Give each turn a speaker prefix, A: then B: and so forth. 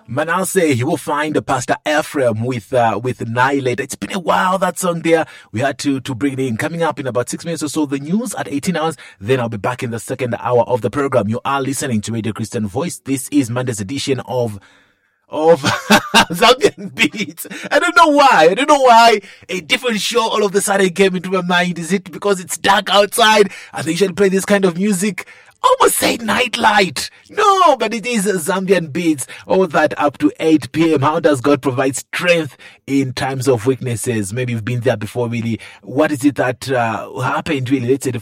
A: Manasseh, you will find Pastor Ephraim with Annihilate. It's been a while, that song there. We had to bring it in. Coming up in about 6 minutes or so, the news at 18 hours. Then I'll be back in the second hour of the program. You are listening to Radio Christian Voice. This is Monday's edition of Zambian Beats. I don't know why a different show all of a sudden came into my mind. Is it because it's dark outside and they usually play this kind of music? Almost say Nightlight. No, but it is Zambian Beats. All that up to 8 p.m. How does God provide strength in times of weaknesses? Maybe you've been there before, really. What is it that happened, really? Let's say